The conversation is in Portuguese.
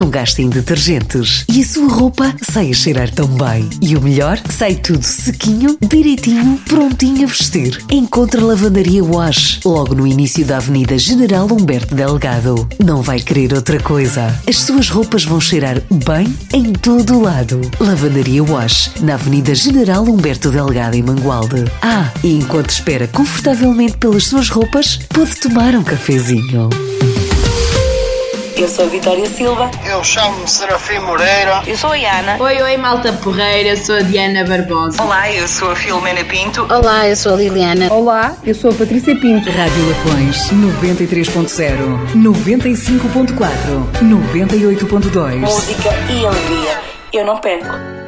Não gastem detergentes e a sua roupa sai a cheirar tão bem. E o melhor, sai tudo sequinho, direitinho, prontinho a vestir. Encontre a Lavandaria Wash, logo no início da Avenida General Humberto Delgado. Não vai querer outra coisa. As suas roupas vão cheirar bem em todo o lado. Lavandaria Wash, na Avenida General Humberto Delgado, em Mangualde. E enquanto espera confortavelmente pelas suas roupas, pode tomar um cafezinho. Eu sou a Vitória Silva. Eu chamo-me Serafim Moreira. Eu sou a Ana. Oi, malta porreira, eu sou a Diana Barbosa. Olá, eu sou a Filomena Pinto. Olá, eu sou a Liliana. Olá, eu sou a Patrícia Pinto. Rádio Lafões 93.0, 95.4, 98.2. Música e alegria. Eu não perco.